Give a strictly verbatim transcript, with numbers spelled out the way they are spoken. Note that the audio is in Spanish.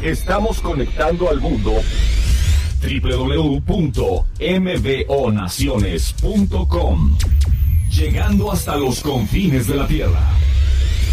Estamos conectando al mundo. doble u doble u doble u punto m b o naciones punto com. Llegando hasta los confines de la Tierra.